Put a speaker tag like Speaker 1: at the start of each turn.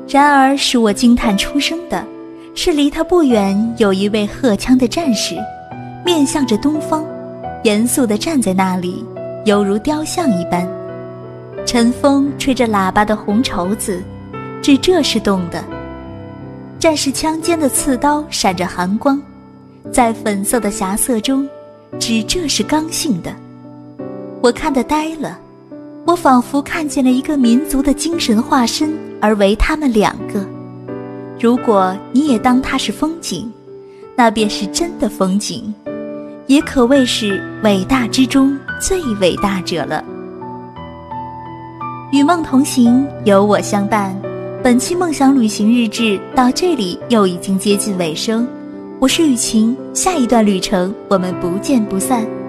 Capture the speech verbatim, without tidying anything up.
Speaker 1: 然而使我惊叹出声的是，离他不远有一位荷枪的战士，面向着东方，严肃地站在那里，犹如雕像一般。晨风吹着喇叭的红绸子，只这是动的。战士枪尖的刺刀闪着寒光，在粉色的霞色中，只这是刚性的。我看得呆了，我仿佛看见了一个民族的精神化身，而为他们两个。如果你也当它是风景，那便是真的风景，也可谓是伟大之中最伟大者了。与梦同行，有我相伴。本期梦想旅行日志到这里又已经接近尾声，我是雨晴，下一段旅程我们不见不散。